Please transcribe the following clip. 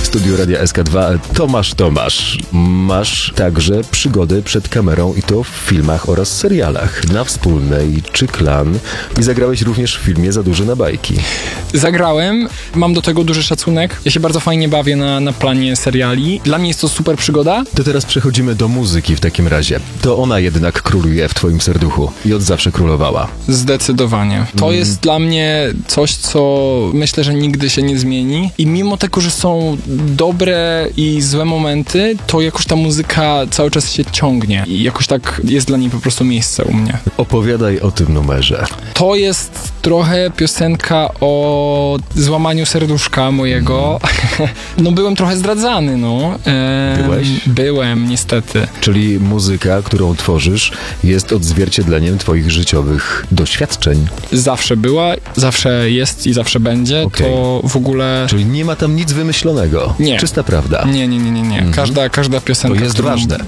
studiu Radia SK2 Tomasz. Masz także przygodę przed kamerą i to w filmach oraz serialach. Na Wspólnej czy Klan. I zagrałeś również w filmie Za duży na bajki. Zagrałem, mam do tego duży szacunek. Ja się bardzo fajnie bawię na planie seriali. Dla mnie jest to super przygoda. To teraz przechodzimy do muzyki w takim razie. To ona jednak króluje w twoim serduchu i od zawsze królowała. Zdecydowanie. To jest dla mnie coś, co myślę, że nigdy się nie zmieni. I mimo tego, że są dobre i złe momenty, to jakoś ta muzyka cały czas się ciągnie. I jakoś tak jest dla niej po prostu miejsce u mnie. Opowiadaj o tym numerze. To jest trochę piosenka o złamaniu serduszka mojego. No byłem trochę zdradzany, no. Byłeś? Byłem, niestety. Czyli muzyka, którą tworzysz, jest odzwierciedleniem twoich życiowych doświadczeń. Zawsze była, zawsze jest i zawsze będzie. Okej. To w ogóle... Czyli nie ma tam nic wymyślonego. Nie. Czysta prawda. Nie. Każda piosenka, To jest którą ważne.